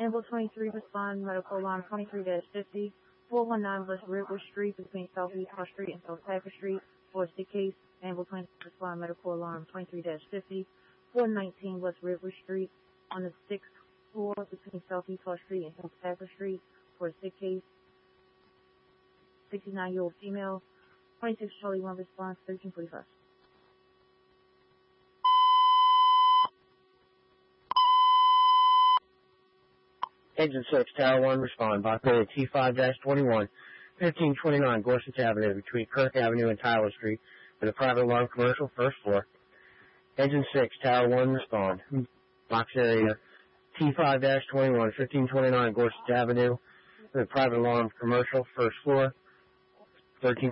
Amble 23, respond, medical alarm 23-50, 419 West River Street between Southeast High Street and South Packer Street for a sick case. Amble 23, respond, medical alarm 23-50, 419 West River Street on the 6th floor between Southeast High Street and South Packer Street for a sick case. 69-year-old female. 26 Charlie 1 response, 1345. Engine 6, Tower 1, respond. Blockade T5-21, 1529 Gorsuch Avenue between Kirk Avenue and Tyler Street with a private alarm commercial, first floor. Engine 6, Tower 1, respond. Box area T5-21, 1529 Gorsuch Avenue with a private alarm commercial, first floor. 13